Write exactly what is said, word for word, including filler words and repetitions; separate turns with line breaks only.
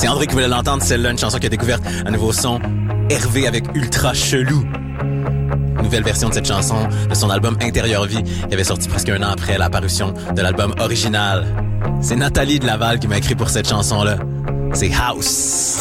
C'est André qui voulait l'entendre, celle-là, une chanson qui a découvert un nouveau son, Hervé avec Ultra Chelou. Nouvelle version de cette chanson de son album Intérieur Vie, qui avait sorti presque un an après la parution de l'album original. C'est Nathalie de Laval qui m'a écrit pour cette chanson-là. C'est House.